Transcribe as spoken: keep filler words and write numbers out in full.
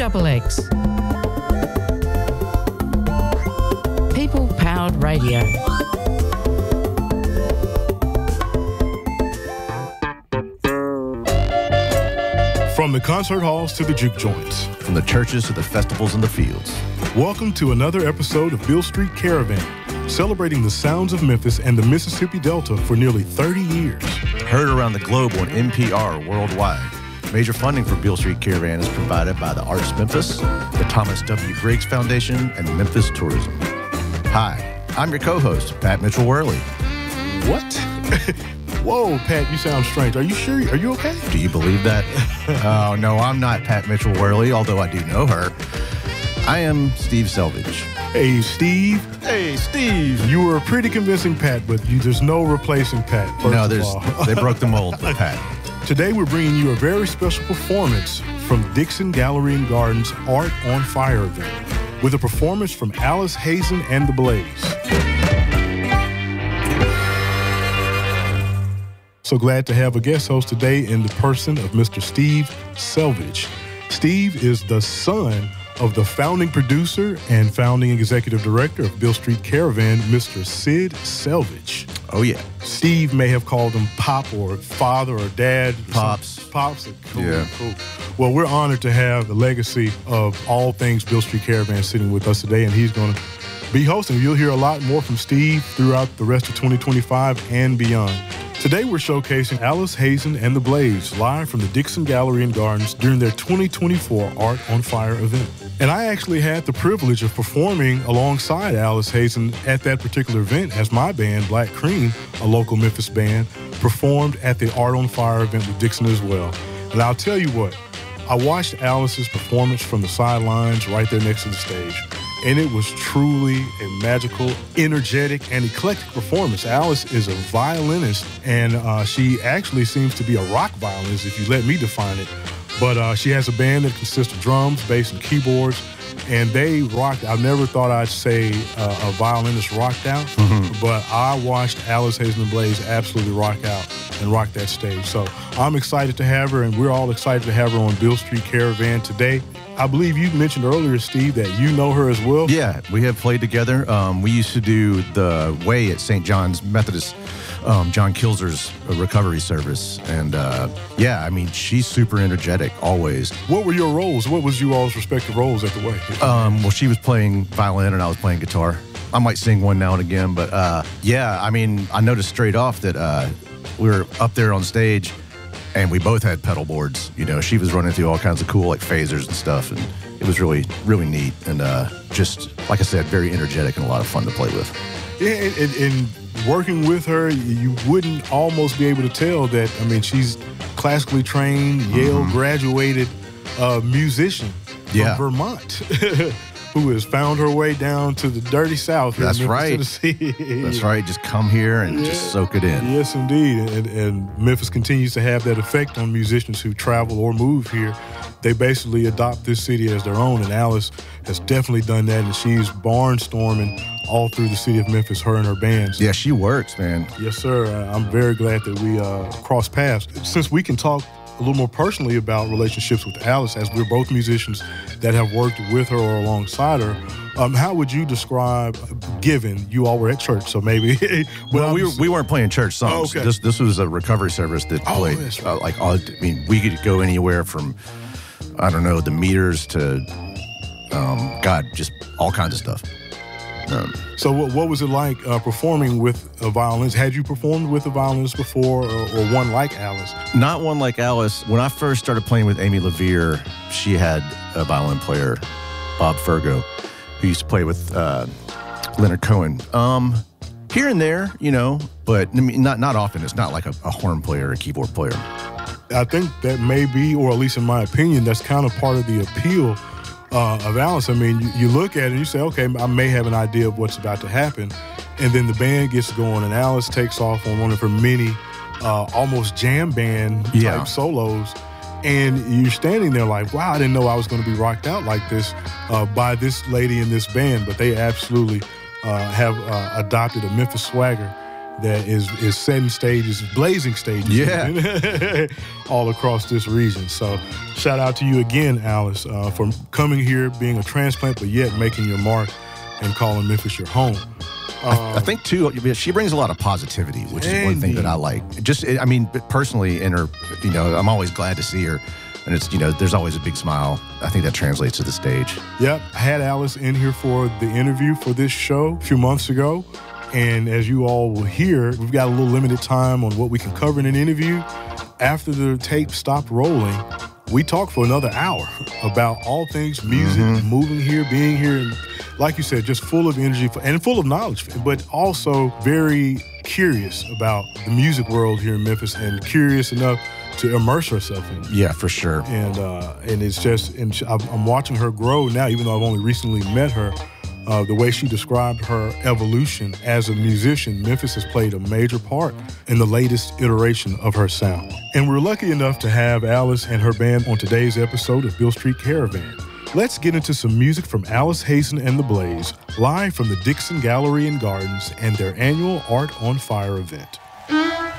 Double X. People Powered Radio. From the concert halls to the juke joints. From the churches to the festivals and the fields. Welcome to another episode of Beale Street Caravan, celebrating the sounds of Memphis and the Mississippi Delta for nearly thirty years. Heard around the globe on N P R worldwide. Major funding for Beale Street Caravan is provided by the Arts Memphis, the Thomas W. Griggs Foundation, and Memphis Tourism. Hi, I'm your co-host, Pat Mitchell-Worley. What? Whoa, Pat, you sound strange. Are you sure? Are you okay? Do you believe that? Oh, no, I'm not Pat Mitchell-Worley, although I do know her. I am Steve Selvage. Hey, Steve. Hey, Steve. You were a pretty convincing Pat, but you, there's no replacing Pat. First no, of there's all. They broke the mold with Pat. Today, we're bringing you a very special performance from Dixon Gallery and Gardens Art on Fire event, with a performance from Alice Hazen and the Blaze. So glad to have a guest host today in the person of Mister Steve Selvage. Steve is the son of the founding producer and founding executive director of Beale Street Caravan, Mister Sid Selvage. Oh, yeah. Steve may have called him Pop or Father or Dad. Pops. Pops. Cool, yeah. Cool. Well, we're honored to have the legacy of all things Beale Street Caravan sitting with us today, and he's going to be hosting. You'll hear a lot more from Steve throughout the rest of twenty twenty-five and beyond. Today, we're showcasing Alice Hazen and the Blaze live from the Dixon Gallery and Gardens during their twenty twenty-four Art on Fire event. And I actually had the privilege of performing alongside Alice Hazen at that particular event as my band, Black Cream, a local Memphis band, performed at the Art on Fire event with Dixon as well. And I'll tell you what, I watched Alice's performance from the sidelines right there next to the stage. And it was truly a magical, energetic, and eclectic performance. Alice is a violinist, and uh, she actually seems to be a rock violinist, if you let me define it. But uh, she has a band that consists of drums, bass, and keyboards, and they rocked. I never thought I'd say uh, a violinist rocked out, mm-hmm. but I watched Alice Hazen and Blaze absolutely rock out and rock that stage. So I'm excited to have her, and we're all excited to have her on Beale Street Caravan today. I believe you mentioned earlier, Steve, that you know her as well. Yeah, we have played together. Um, we used to do the Way at Saint John's Methodist, um, John Kilzer's recovery service. And uh, yeah, I mean, she's super energetic, always. What were your roles? What was you all's respective roles at the Way? Um, well, she was playing violin and I was playing guitar. I might sing one now and again, but uh, yeah, I mean, I noticed straight off that uh, we were up there on stage and we both had pedal boards. You know, she was running through all kinds of cool, like, phasers and stuff. And it was really, really neat. And uh, just, like I said, very energetic and a lot of fun to play with. Yeah, and, and, and working with her, you wouldn't almost be able to tell that, I mean, she's classically trained, Yale mm-hmm. graduated uh, musician from yeah. Vermont. Who has found her way down to the dirty South here That's in Memphis, right. Tennessee. That's right. Just come here and yeah. just soak it in. Yes, indeed. And, and Memphis continues to have that effect on musicians who travel or move here. They basically adopt this city as their own, and Alice has definitely done that, and she's barnstorming all through the city of Memphis, her and her bands. Yeah, she works, man. Yes, sir. I'm very glad that we uh, crossed paths. Since we can talk a little more personally about relationships with Alice, as we're both musicians that have worked with her or alongside her, um, how would you describe, given you all were at church, so maybe... well, we, were, we weren't playing church songs. Oh, okay. This this was a recovery service that oh, played, right. uh, like, all, I mean, we could go anywhere from, I don't know, the Meters to, um, God, just all kinds of stuff. Um, so what, what was it like uh, performing with a violinist? Had you performed with a violinist before, or, or one like Alice? Not one like Alice. When I first started playing with Amy LaVere, she had a violin player, Bob Fergo, who used to play with uh, Leonard Cohen. Um, here and there, you know, but I mean, not not often. It's not like a, a horn player or a keyboard player. I think that may be, or at least in my opinion, that's kind of part of the appeal Uh, of Alice. I mean, you, you look at it and you say, okay, I may have an idea of what's about to happen. And then the band gets going and Alice takes off on one of her many uh, almost jam band type yeah. solos. And you're standing there like, wow, I didn't know I was going to be rocked out like this uh, by this lady in this band. But they absolutely uh, have uh, adopted a Memphis swagger. that is is setting stages, blazing stages, Yeah. all across this region. So shout out to you again, Alice, uh, for coming here, being a transplant, but yet making your mark and calling Memphis your home. I, I think, too, she brings a lot of positivity, which is one thing that I like. Just, I mean, personally, in her, you know, I'm always glad to see her. And it's, you know, there's always a big smile. I think that translates to the stage. Yep. I had Alice in here for the interview for this show a few months ago. And as you all will hear, we've got a little limited time on what we can cover in an interview. After the tape stopped rolling, we talked for another hour about all things music, mm-hmm. moving here, being here, and like you said, just full of energy and full of knowledge, but also very curious about the music world here in Memphis and curious enough to immerse herself in it. Yeah, for sure. And uh, and it's just, and I'm watching her grow now, even though I've only recently met her. Uh, the way she described her evolution as a musician, Memphis has played a major part in the latest iteration of her sound. And we're lucky enough to have Alice and her band on today's episode of Beale Street Caravan. Let's get into some music from Alice Hazen and the Blaze, live from the Dixon Gallery and Gardens and their annual Art on Fire event.